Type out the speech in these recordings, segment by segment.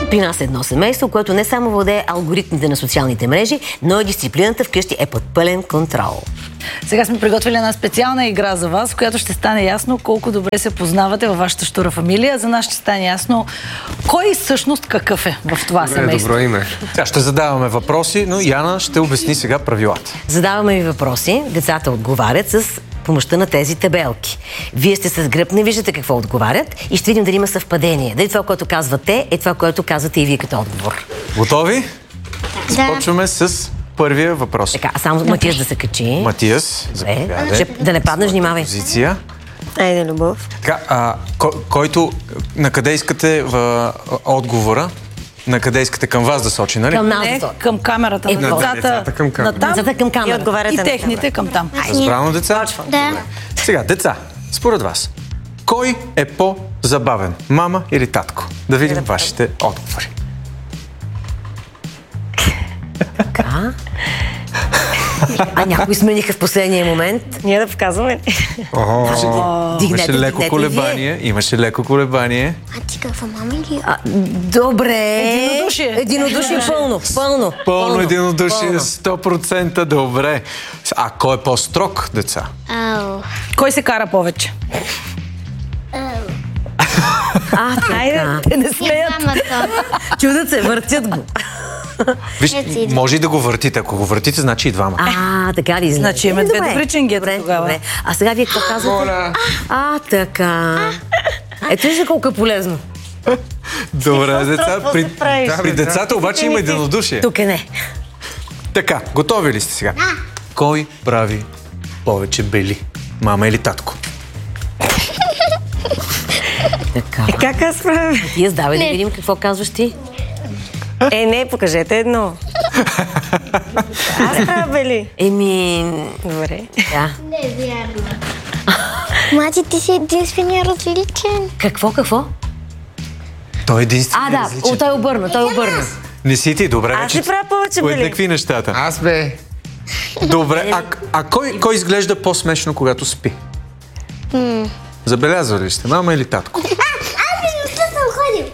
При нас е едно семейство, което не само владее алгоритмите на социалните мрежи, но и дисциплината вкъщи е под пълен контрол. Сега сме приготвили една специална игра за вас, в която ще стане ясно колко добре се познавате във вашата щура фамилия. За нас ще стане ясно кой всъщност какъв е в това семейство. Добро име. Сега ще задаваме въпроси, но Яна ще обясни сега правилата. Задаваме ви въпроси, децата отговарят с помощта на тези табелки. Вие сте с гръб, не виждате какво отговарят и ще видим дали има съвпадение. Дали това, което казват те, е това, което казвате и вие като отговор. Готови? Да. Започваме с първия въпрос. Така, само Матиас да се качи. Матиас, заповядай. Да не паднеш, внимавай. Позиция. Айде, Любов. Така, който, на къде искате в отговора? На къде искате към вас да сочи, нали? Към нас. Не, към камерата. На децата към камерата. на там Децата към камера. И отговаряте и на техните към там. Разбрано, деца? Да. Сега, деца, според вас, кой е по-забавен? Мама или татко? Да видим вашите отговори. Така. А някои смениха в последния момент. Ние да показваме. Имаше леко колебание. Имаше леко колебание. А ти каква мама или? Добре. Единодушие. Единодушие пълно. Пълно единодушие, 100% добре. А кой е по-строг, деца? Ау. Кой се кара повече? Така. Те не смеят. Мамата. Чудат се, въртят го. Виж, може и да го въртите. Ако го въртите, значи и двама. Така ли? Значи имаме две Добре. добри ченгета тогава. Добре. А сега вие какво казвате? Така. Ето вижте колко е полезно. Добре, деца. какво се правиш? При децата обаче има единодушие. Тук е не. Така, готови ли сте сега? Кой прави повече бели? Мама или татко? Така. Как аз правя? Ти давай да видим какво казваш ти. Не, покажете едно. Аз правя бели. Добре. Да. Не е вярно. Мати, ти си единствения различен. Какво? Той е единствен. Той обърна. Не си ти, добре. Аз си правя повече бели. Уеднакви нещата. Аз бе. Добре, а кой изглежда по-смешно, когато спи? Забелязвали ли сте, мама или татко? Аз мисля съм ходил.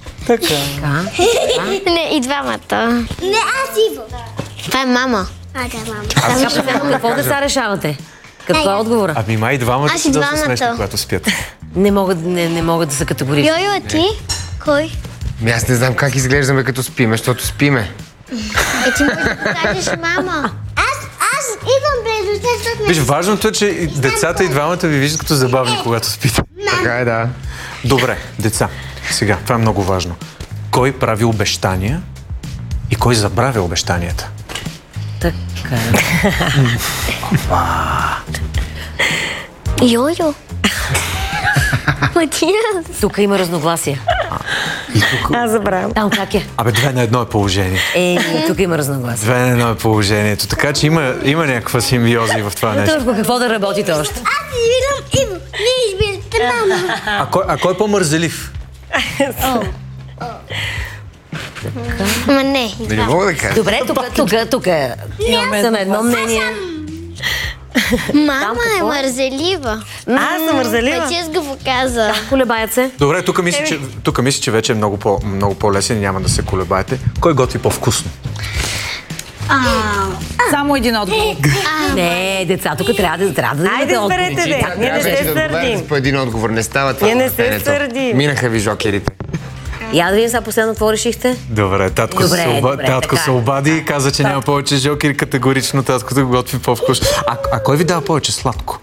Не, и двамата. Не, аз Иво. Това е мама. Да, мама. Какво деца решавате? Какво е отговора? Ами май двамата Аз и са доста двамата. смешни, когато спят. Не могат да са категорични. Йойо, а ти? Кой? Аз не знам как изглеждаме като спиме, защото спиме. Ти можеш да покажеш мама. Аз идвам близо, защото Виж, важното е, че и децата и двамата ви виждат като забавни, когато спите. Така е, да. Добре, деца, сега, това е много важно. Кой прави обещания и кой забравя обещанията? Така. Йойо. Матиас. Тук има разногласия. Аз забравям. Там как е? Абе, 2 на 1 е положение. Тук има разногласия. 2 на 1 е положението. Така че има някаква симбиоза и в това нещо. По какво да работите още? Аз избирам Иво. Вие избирате мама. А кой е по-мързелив? Ма не. Да не мога да кажа. Добре, тук са на едно мнение. Мама е мързелива. Аз съм мързелива. Матиас го показа. Колебаят се. Добре, тук мисля, че вече е много по-лесен и няма да се колебаете. Кой готви по-вкусно? Само един отговор. Не, деца, тук трябва да имате Айде, отговори. сберете, бе. Ние не се сърдим. По един отговор не става това. Ние не се съвпадението. сърдим. Минаха ви жокерите. Я да видим сега последно какво решихте. Добре, татко така се е. обади и каза, че няма повече жокери. Категорично таткото го готви по-вкусно. А кой ви дава повече сладко?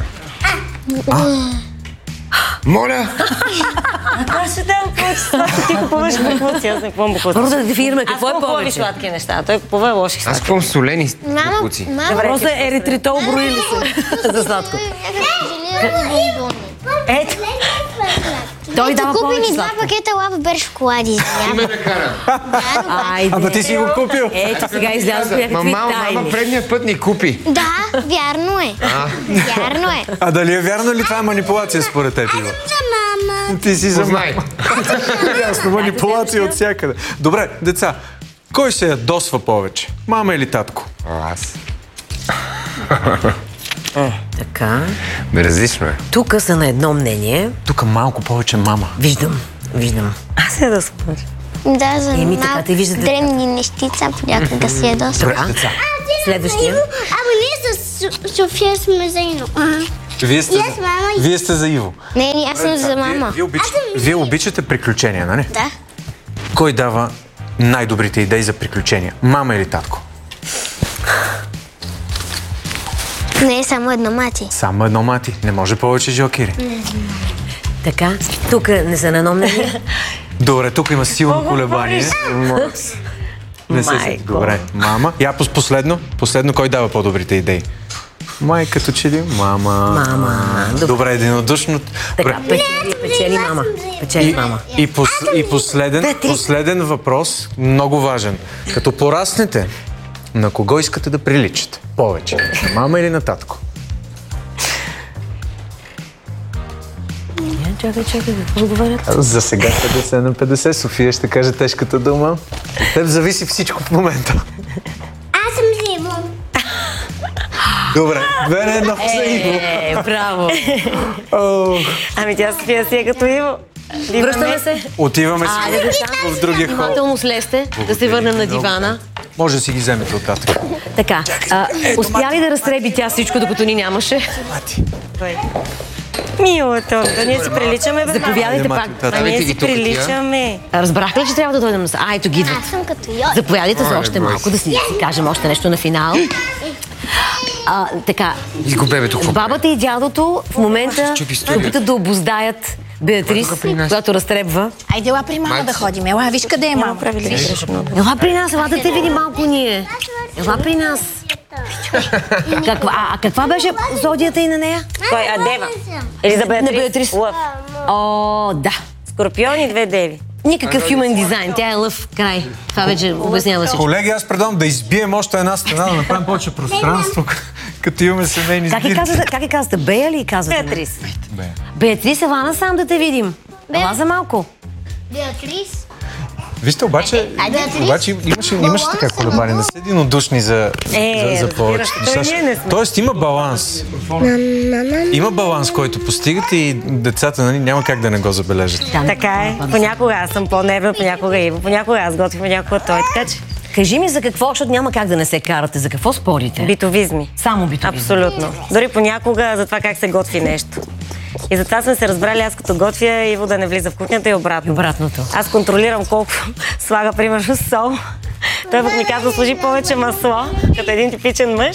Моля! Аз ще дам повече сладко. Ти купуваш буквуци. Аз не купувам буквуци. Първо да дефинираме какво е купувам и повече. сладки неща. Той купува лоши Аз сладки. купувам солени букуци. Мама. Въпросът е еритритол, броили се. За сладко. Ето. Той дава Купи повече ни 2 сладко. пакета лава бер шоколади. Айде. Ама ти си го купил. Ето сега излязох някакви Мама тайни. предния път ни купи. Да, вярно е. Вярно е. А дали е вярно ли това е манипулация според теб, Ива? За мама. Ти си за Познай. Ясно, манипулация от всякъде. Добре, деца, кой се ядосва повече? Мама или татко? Аз. Така. Бе, различно е. Тук са на едно мнение. Тук малко повече мама. Виждам. Аз я да спомня. Да, за Еми, така, малко те виждате. древни нещица, понякога си е доста. Добре, следващия. Ама ние с София сме за Ино. Вие сте за Иво. Не, аз съм за мама. Вие обичате приключения, нали? Да. Кой дава най-добрите идеи за приключения? Мама или татко? Не е само едно мати. Само едно мати. Не може повече жокери. Така, тук не са на едно мнение. Добре, тук има силно колебание. Не се Майко. Добре, мама. Я последно, кой дава по-добрите идеи? Май като че ли? Мама. Мама. Добре, единодушно. Така, печели мама. Печели мама. И последен въпрос, много важен. Като пораснете, на кого искате да приличате? Повече. На мама или на татко? Чакай, какво говорят? За сега 50 на 50. София ще каже тежката дума. Теб зависи всичко в момента. Аз съм за Иво. Добре, 2 на 1 за Иво. Браво. Ами тя София си е като Иво. Връщаме се. Отиваме си Айде, деца. в другия хол. Внимателно слезте, да се върнем на дивана. Може да си ги вземете оттатък. Така, успя ли да разтреби тя всичко, докато ни нямаше? Милото, да ние си приличаме, бе. Заповядайте пак. Ние си приличаме. Разбрах ли, че трябва да дойдем на... ето ги идват. Аз съм като Йода. Заповядайте за още малко, да си кажем още нещо на финал. Така, И го бебето какво? бабата и дядото в момента Чупи се студията. опитат да обоздаят Беатрис, която разтребва. Айде, ела при мама да ходим. Ела, виж къде е мама. Ела при нас, ела да те видим малко ние. Ела при нас. Каква беше зодията и на нея? Кой? Дева. Или за Беатрис? На Беатрис. Лъв. О, да. Скорпион и 2 деви. Никакъв human дизайн. Тя е лъв. Край. Това вече обяснява всичко. Колеги, аз предлагам да избием още една стена, да направим повече пространство, като имаме семейни сбирки. Как я казвате? Бея ли казвате? Беатрис. Беатрис, ела насам да те видим. Ела за малко. Беатрис. Вижте, обаче имаше така колебание. Не са единодушни за повече. Тоест има баланс. Има баланс, който постигате и децата няма как да не го забележат. Така е. Понякога аз съм по-нервна, понякога Иво, понякога аз готвя, понякога той. Така че Кажи ми за какво, защото няма как да не се карате. За какво спорите? битовизми. Само битовизми. Абсолютно. Дори понякога за това как се готви нещо. И затова сме се разбрали, аз като готвя, Иво да не влиза в кухнята и обратно. Обратното. Аз контролирам колко слага, примерно, сол. Той пък ми казва, сложи повече масло, като един типичен мъж.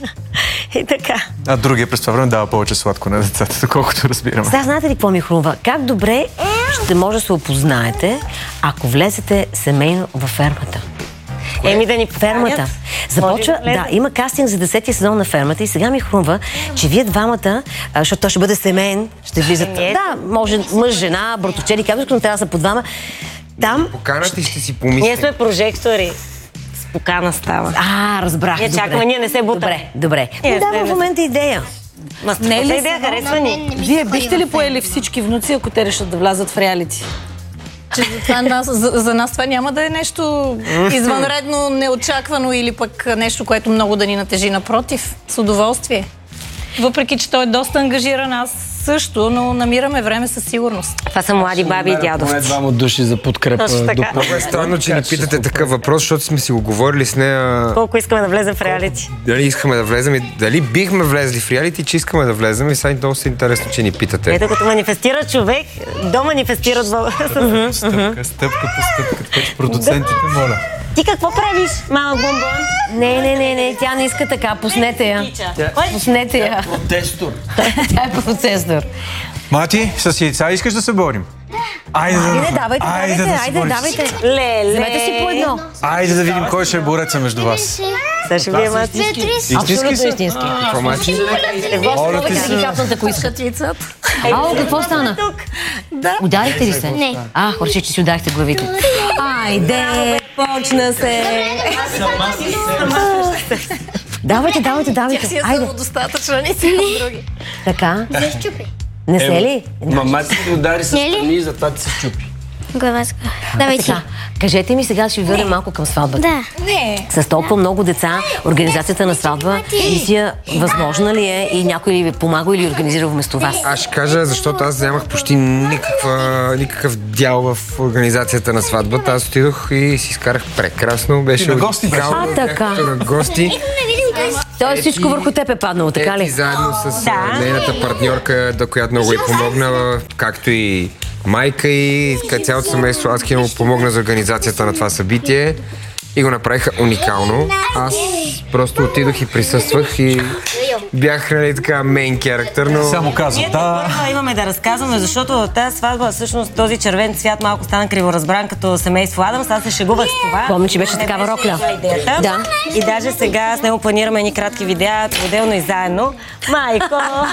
И така. А другия през това време дава повече сладко на децата, доколкото разбираме. Сега знаете ли какво ми хрумва? Как добре ще може да се опознаете, ако влезете семейно във фермата? Еми да ни Фермата. Започва, да, има кастинг за 10-ти сезон на фермата и сега ми хрумва, че вие двамата, защото то ще бъде семейен, ще влизат. Да, може мъж, жена, братовчеди, както но трябва да са по двама. Там. Поканата и ще си Ние помислим. сме прожектори. С покана става. Разбрах. Ние чакаме, ние не се бутаме. Добре. Ние Ми дава в момента идея. Не е ли идея, харесва ни. Вие бихте ли поели всички внуци, ако те решат да влязат в реалити? Че за нас това няма да е нещо извънредно, неочаквано или пък нещо, което много да ни натежи. Напротив, с удоволствие. Въпреки, че той е доста ангажиран, аз също, но намираме време със сигурност. Това са млади баби и Поне дядовци. двама души за подкрепа. Точно така. Много е странно, че ни питате такъв въпрос, защото сме си го говорили с нея. Колко искаме да влезем в реалити. Дали искаме да влезем и дали бихме влезли в реалити, че искаме да влезем и сега много се интересно, че ни питате. Ето като манифестира човек, до манифестират Стъпка по стъпка, така че продуцентите, моля. Ти какво правиш, малък бомбон? Не, тя не иска така. Пуснете я. Пуснете я. Протестор. Тя е процесор. Мати, с яйца искаш да се борим? Айде Давайте. Леле. Вземете си по едно. Айде да видим кой ще е бореца между вас. Сега ще вие мати. Беатрис. Абсолютно са? истински. Какво мачи? Моля ти се. Хандикапната, ако искат. Какво стана? Ударихте ли се? Не. Хорче, че си ударихте главите. Айде, почна се. Давайте. Айде. Достатъчно, не си други. Така. Не щупи. Не се ли? Мама ти удари с Не ли? страни и затова ти се щупи. Главацка. Давай ти. Кажете ми сега, ще ви върнем малко към сватбата. Да. Не. С толкова много деца, организацията на сватба, мисия възможна ли е и някой ли ви помага или организира вместо вас? Аз ще кажа, защото аз нямах почти никакъв дял в организацията на сватбата. Аз отидох и си изкарах прекрасно. Беше на гости беше. Така. на гости. Тоест всичко върху теб е паднало, така ли? Заедно с нейната партньорка, до която много й помогна, както и майка и цялото семейство. Аз му помогна за организацията на това събитие и го направиха уникално. Аз просто отидох и присъствах и бях, нали, така мейн character, но... Само казвам, да. Имаме да разказваме, защото тази сватба, всъщност този червен цвят малко стана криворазбран като семейство Адамс. Аз се шегувах с това. Помня, че беше такава рокля. Да. И даже сега с него планираме едни кратки видеа, отделно и заедно. Майко!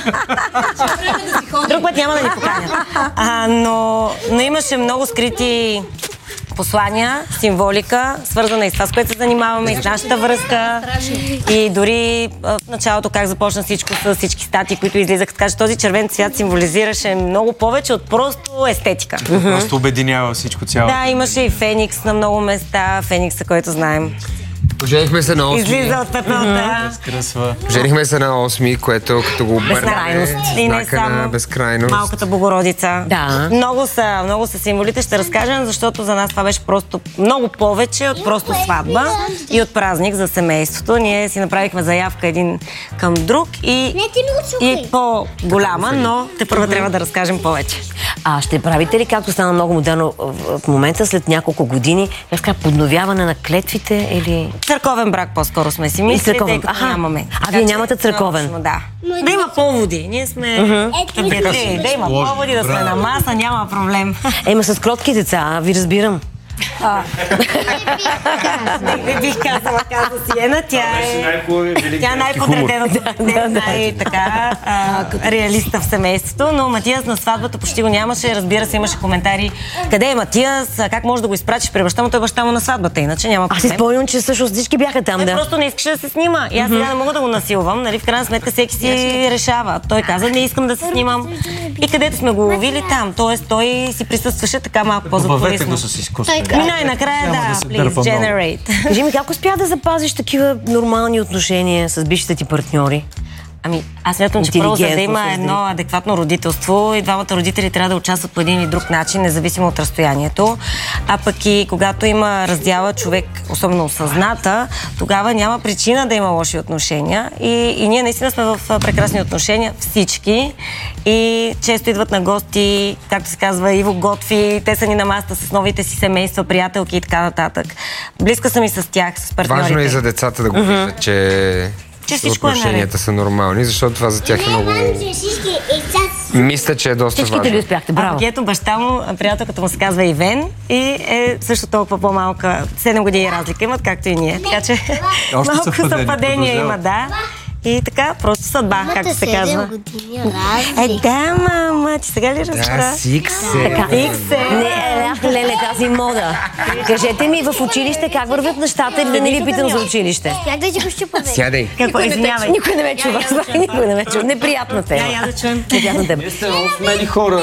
Друг път няма да ни поканя. Но имаше много скрити послания, символика, свързана и с това, с което се занимаваме, и с нашата връзка. И дори в началото как започна всичко с всички статии, които излизаха. Така че този червен цвят символизираше много повече от просто естетика. Просто обединява всичко цяло. Да, имаше и Феникс на много места. Феникса, който знаем. Женихме се на 8. Излиза от пепелта. Женихме се на 8, което като го обърнем знака на безкрайност. Малката Богородица. Да. Много са символите, ще разкажем, защото за нас това беше просто много повече от просто сватба и от празник за семейството. Ние си направихме заявка един към друг и по-голяма, но тепърва трябва да разкажем повече. Ще правите ли, както стана много модерно в момента, след няколко години, подновяване на клетвите или... Църковен брак по-скоро сме си мислили, тъй като нямаме. Вие нямате църковен? Да. Да има поводи. Ние сме табиатли. Да има поводи, да сме на маса, няма проблем. С кротки деца, ви разбирам. Не бих казала Сиена, тя е най-подредената, най-така реалиста в семейството, но Матиас на сватбата почти го нямаше, разбира се, имаше коментари. Къде е Матиас, как може да го изпратиш при баща му, той баща му на сватбата, иначе няма проблем. Аз си спомням, че също всички бяха там, Той просто не искаше да се снима. И аз сега не мога да го насилвам, нали, в крайна сметка всеки си решава. Той каза, не искам да се снимам. И където сме го ловили там, т.е. той си присъстваше така малко по-задкулисно. Най-накрая, please generate. Кажи ми, как успя да запазиш такива нормални отношения с бившите ти партньори? Аз смятам, че първо, за да има едно адекватно родителство, и двамата родители трябва да участват по един или друг начин, независимо от разстоянието. А пък и когато има раздяла човек, особено осъзната, тогава няма причина да има лоши отношения. И ние наистина сме в прекрасни отношения, всички. И често идват на гости, както се казва, Иво готви, те са ни на масата с новите си семейства, приятелки и така нататък. Близка съм и с тях, с партньорите. Важно е и за децата да го виждат, че отношенията са нормални, защото това за тях е много... Мисля, че е доста важно. Всичките ли успяхте? Браво. Ето баща му, приятелката му се казва Ивен и е също толкова по-малка. 7 години разлика имат, както и ние. Така че малко съвпадение има, да. И така, просто съдба, както се казва. Да, мама, ти сега ли разбра? Да, Сиксе. Леле, тази мода. Кажете ми, в училище как вървят нещата или да не ви питам за училище? Как да ти го щупа, бе? Сядай. Какво, извинявай? Никой не ме чува. Никой не ме чува. Неприятна тема. Я да чуем. Неприятна тема. Вие сте осмели хора.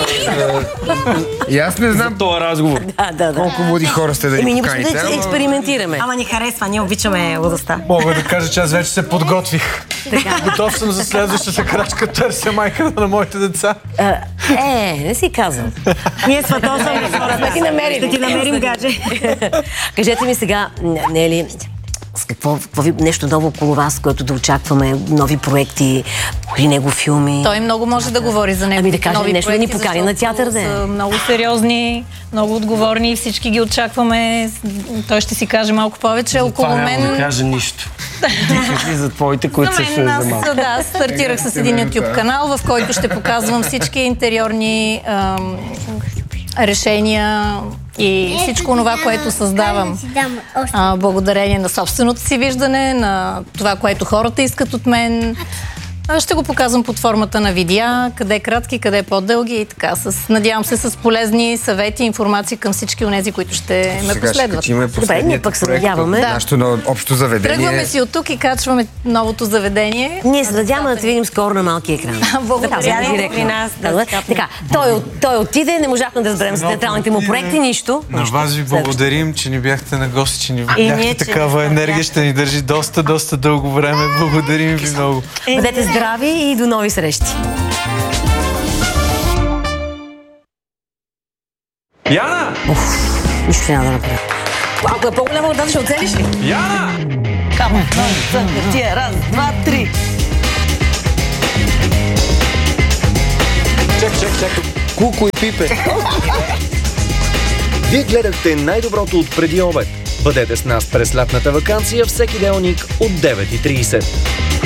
И аз не знам този разговор. Да. колко луди хора сте да ни поканите. Да експериментираме. Ама ни харесва, ние обичаме лудостта. Мога да кажа, че аз вече се подготвих. Готов съм за следващата крачка, търся майката на моите деца. Не си казвам. Ние сватосваме хора. Да ти намерим гадже. Кажете ми сега, не е ли с какво нещо ново около вас, което да очакваме, нови проекти, при него филми? Той много може да говори за него. Да кажем нови нещо, проекти, да ни покани на театър, да са много сериозни, много отговорни, всички ги очакваме. Той ще си каже малко повече. Около мен... Няма да каже нищо. Кажи за твоите, които са за малко. Да, стартирах с един YouTube канал, в който ще показвам всички интериорни решения и всичко това, което създавам. Благодарение на собственото си виждане, на това, което хората искат от мен. Ще го показвам под формата на видеа, къде кратки, къде по-дълги и така. Надявам се с полезни съвети и информации към всички онези, които ще ме последват. Добре, ние пък се надяваме. Нашето общо заведение. Тръгваме си от тук и качваме новото заведение. Ние се надяваме да те видим скоро на малкия екран. Благодаря при нас. Така, той отиде, не можахме да разберем за театралните му проекти, нищо. На вас ви благодарим, че ни бяхте на гости, че ни бяхте такава енергия, ще ни държи доста дълго време. Благодарим ви много. Бъдете здрави и до нови срещи. Яна! Нищо няма да направя. Ако е по-голяма от тази, ще оцелиш ли? Яна! Камо, тия, раз, два, три. Чак. Куко и Пипе. Вие гледахте най-доброто от преди обед. Бъдете с нас през лятната ваканция всеки делник от 9:30.